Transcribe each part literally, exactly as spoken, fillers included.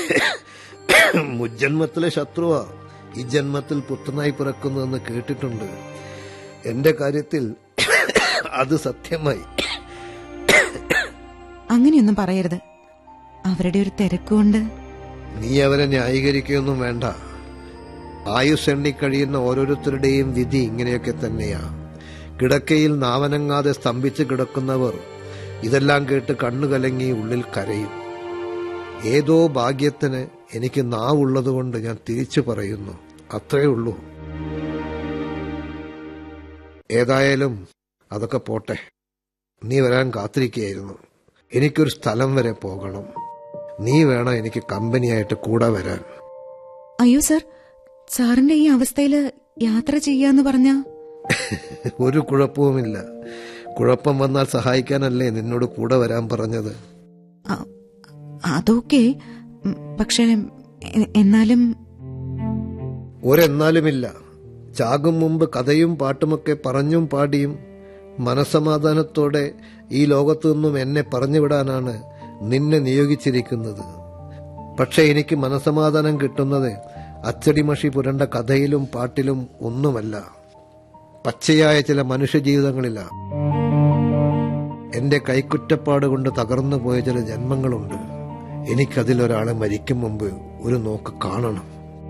മുജ്ജന്മത്തിലെ ശത്രുവാ ഈ ജന്മത്തിൽ പുത്രനായി പിറക്കുന്നതെന്ന് കേട്ടിട്ടുണ്ട്. എന്റെ കാര്യത്തിൽ അത് സത്യമായി. അങ്ങനെയൊന്നും പറയരുത്. അവരുടെ ഒരു തിരക്കുകൊണ്ട്. നീ അവരെ ന്യായീകരിക്കുകയൊന്നും വേണ്ട. ആയുസ് എണ്ണിക്കഴിയുന്ന ഓരോരുത്തരുടെയും വിധി ഇങ്ങനെയൊക്കെ തന്നെയാ. കിടക്കയിൽ നാവനങ്ങാതെ സ്തംഭിച്ച് കിടക്കുന്നവർ ഇതെല്ലാം കേട്ട് കണ്ണുകലങ്ങി ഉള്ളിൽ കരയും. ഏതോ ഭാഗ്യത്തിന് എനിക്ക് നാവുള്ളതുകൊണ്ട് ഞാൻ തിരിച്ചു പറയുന്നു, അത്രേ ഉള്ളൂ. ഏതായാലും അതൊക്കെ പോട്ടെ. നീ വരാൻ കാത്തിരിക്കുകയായിരുന്നു. എനിക്കൊരു സ്ഥലം വരെ പോകണം. നീ വേണം എനിക്ക് കമ്പനിയായിട്ട് കൂടെ വരാൻ. അയ്യോ സർ, സാറിന്റെ ഈ അവസ്ഥയില് യാത്ര ചെയ്യാന്ന് പറഞ്ഞ ഒരു കുഴപ്പവുമില്ല. കുഴപ്പം വന്നാൽ സഹായിക്കാനല്ലേ നിന്നോട് കൂടെ വരാൻ പറഞ്ഞത്. അതൊക്കെ, പക്ഷെ എന്നാലും. ഒരെന്നാലുമില്ല. ചാകും മുമ്പ് കഥയും പാട്ടുമൊക്കെ പറഞ്ഞും പാടിയും മനസ്സമാധാനത്തോടെ ഈ ലോകത്തു നിന്നും എന്നെ പറഞ്ഞുവിടാനാണ് നിന്നെ നിയോഗിച്ചിരിക്കുന്നത്. പക്ഷെ എനിക്ക് മനസ്സമാധാനം കിട്ടുന്നത് അച്ചടിമഷി പുരണ്ട കഥയിലും പാട്ടിലും ഒന്നുമല്ല, പച്ചയായ ചില മനുഷ്യജീവിതങ്ങളിലാ. എന്റെ കൈക്കുറ്റപ്പാട് കൊണ്ട് തകർന്നു പോയ ചില ജന്മങ്ങളുണ്ട്. എനിക്കതിലൊരാളെ മരിക്കും മുമ്പ് ഒരു നോക്ക് കാണണം.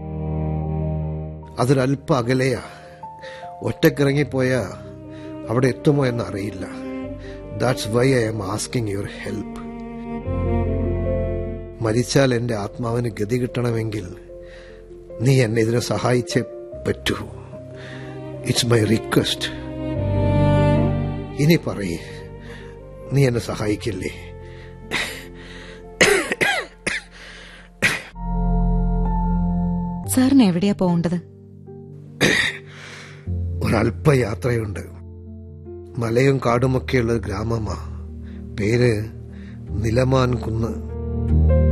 അതൊരല്പ അകലെയാ. ഒറ്റക്കിറങ്ങിപ്പോയാ അവിടെ എത്തുമോ എന്നറിയില്ല. That's why I am asking your help. മരിച്ചാൽ എന്റെ ആത്മാവിന് ഗതി കിട്ടണമെങ്കിൽ നീ എന്നെ ഇതിനെ സഹായിച്ചേ പറ്റൂ. It's my request. ഇനി പറയേ, നീ എന്നെ സഹായിക്കില്ലേ? സാറിന് എവിടെയാ പോകേണ്ടത്? ഒരല്പ യാത്രയുണ്ട്. മലയും കാടുമൊക്കെയുള്ള ഗ്രാമമാ. പേര് നിലമാൻ കുന്ന്.